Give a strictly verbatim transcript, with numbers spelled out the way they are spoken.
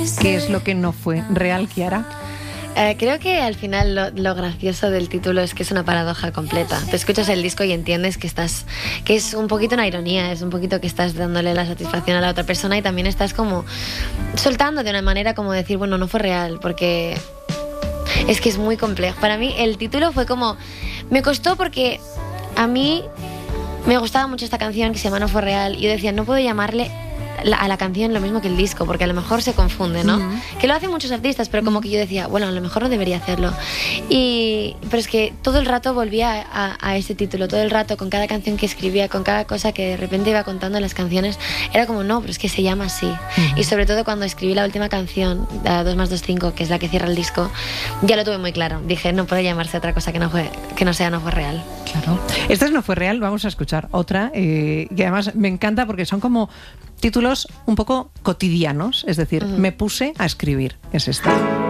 ¿Qué es lo que no fue real, Kiara? Eh, creo que al final lo, lo gracioso del título es que es una paradoja completa. Te escuchas el disco y entiendes que estás, que es un poquito una ironía, es un poquito que estás dándole la satisfacción a la otra persona y también estás como soltando de una manera como decir, bueno, no fue real, porque es que es muy complejo. Para mí el título fue como, me costó porque a mí me gustaba mucho esta canción que se llama No fue real y yo decía, no puedo llamarle La, a la canción lo mismo que el disco, porque a lo mejor se confunde, ¿no? Uh-huh. Que lo hacen muchos artistas, pero como que yo decía, bueno, a lo mejor no debería hacerlo. Y, pero es que todo el rato volvía a, a, a ese título, todo el rato, con cada canción que escribía, con cada cosa que de repente iba contando en las canciones, era como, no, pero es que se llama así. Uh-huh. Y sobre todo cuando escribí la última canción, dos más dos cinco, que es la que cierra el disco, ya lo tuve muy claro. Dije, no puede llamarse otra cosa que no, fue, que no sea No fue real. Claro. Esta es No fue real, vamos a escuchar otra, eh, que además me encanta porque son como títulos un poco cotidianos, es decir, uh-huh. me puse a escribir, es esta.